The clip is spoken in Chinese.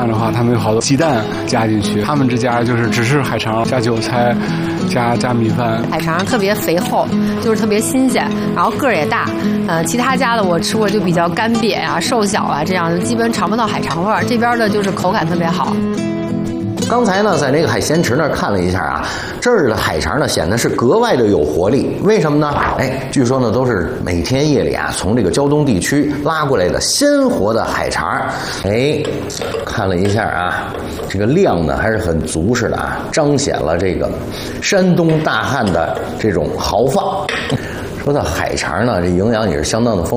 的话，他们有好多鸡蛋加进去。他们这家就是只是海肠加韭菜，加米饭。 海肠特别肥厚，就是特别新鲜，然后个儿也大。其他家的我吃过就比较干瘪啊、瘦小啊，这样基本尝不到海肠味儿。这边的就是口感特别好。 刚才呢，在那个海鲜池那儿看了一下啊，这儿的海肠呢显得是格外的有活力。为什么呢？据说呢都是每天夜里啊从这个胶东地区拉过来的鲜活的海肠。看了一下啊，这个量呢还是很足实的啊，彰显了这个山东大汉的这种豪放。说到海肠呢，这营养也是相当的丰富。